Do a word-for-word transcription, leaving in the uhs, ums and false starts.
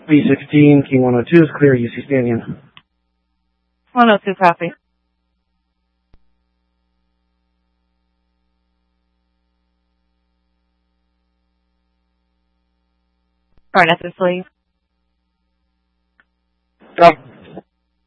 B sixteen, King one oh two is clear, U C Stanion. one oh two, copy. Alright, that's the sleeve.